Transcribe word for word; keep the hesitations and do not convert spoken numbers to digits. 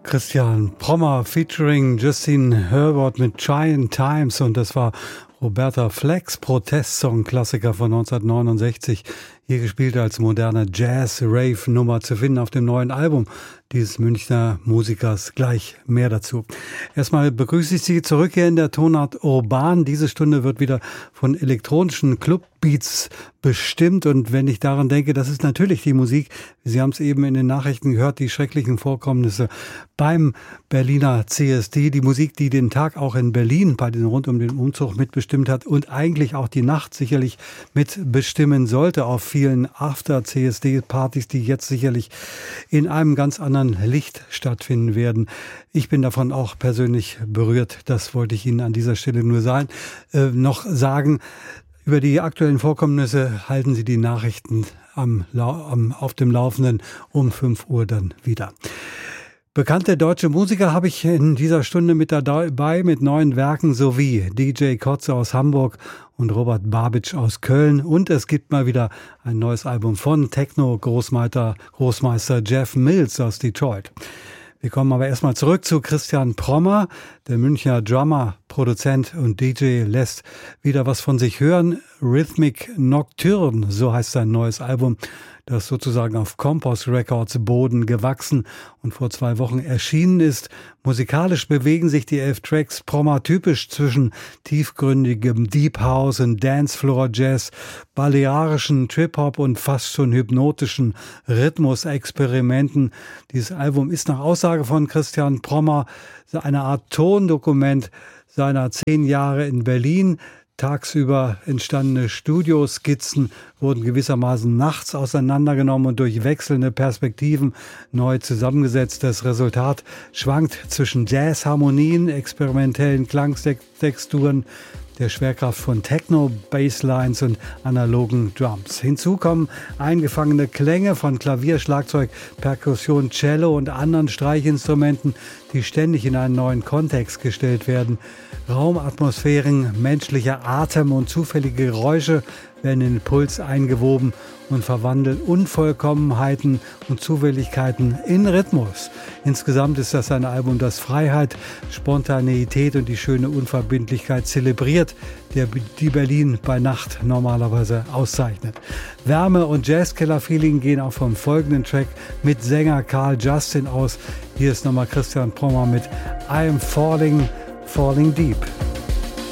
Christian Prommer featuring Justin Herbert mit Giant Times, und das war Roberta Flecks Protestsong-Klassiker von neunzehnhundertneunundsechzig, hier gespielt als moderne Jazz-Rave-Nummer zu finden auf dem neuen Album dieses Münchner Musikers. Gleich mehr dazu. Erstmal begrüße ich Sie zurück hier in der Tonart Urban. Diese Stunde wird wieder von elektronischen Clubbeats bestimmt, und wenn ich daran denke, das ist natürlich die Musik, Sie haben es eben in den Nachrichten gehört, die schrecklichen Vorkommnisse beim Berliner C S D, die Musik, die den Tag auch in Berlin bei den rund um den Umzug mitbestimmt hat und eigentlich auch die Nacht sicherlich mitbestimmen sollte auf vielen After-C S D-Partys, die jetzt sicherlich in einem ganz anderen Licht stattfinden werden. Ich bin davon auch persönlich berührt. Das wollte ich Ihnen an dieser Stelle nur sein, äh, noch sagen. Über die aktuellen Vorkommnisse halten Sie die Nachrichten am, am, auf dem Laufenden um fünf Uhr dann wieder. Bekannte deutsche Musiker habe ich in dieser Stunde mit dabei mit neuen Werken sowie D J Kotze aus Hamburg und Robert Babitsch aus Köln. Und es gibt mal wieder ein neues Album von Techno-Großmeister Großmeister Jeff Mills aus Detroit. Wir kommen aber erstmal zurück zu Christian Prommer. Der Münchner Drummer, Produzent und D J lässt wieder was von sich hören. Rhythmic Nocturne, so heißt sein neues Album, das sozusagen auf Compost Records Boden gewachsen und vor zwei Wochen erschienen ist. Musikalisch bewegen sich die elf Tracks Prommer typisch zwischen tiefgründigem Deep House und Dancefloor Jazz, balearischen Trip-Hop und fast schon hypnotischen Rhythmusexperimenten. Dieses Album ist nach Aussage von Christian Prommer eine Art Tondokument seiner zehn Jahre in Berlin. Tagsüber entstandene Studioskizzen wurden gewissermaßen nachts auseinandergenommen und durch wechselnde Perspektiven neu zusammengesetzt. Das Resultat schwankt zwischen Jazzharmonien, experimentellen Klangtexturen, der Schwerkraft von Techno, Basslines und analogen Drums. Hinzu kommen eingefangene Klänge von Klavier, Schlagzeug, Perkussion, Cello und anderen Streichinstrumenten, die ständig in einen neuen Kontext gestellt werden. Raumatmosphären, menschlicher Atem und zufällige Geräusche werden in den Puls eingewoben und verwandeln Unvollkommenheiten und Zufälligkeiten in Rhythmus. Insgesamt ist das ein Album, das Freiheit, Spontaneität und die schöne Unverbindlichkeit zelebriert, der die Berlin bei Nacht normalerweise auszeichnet. Wärme und Jazzkeller-Feeling gehen auch vom folgenden Track mit Sänger Carl Justin aus. Hier ist nochmal Christian Prommer mit I'm Falling, Falling Deep.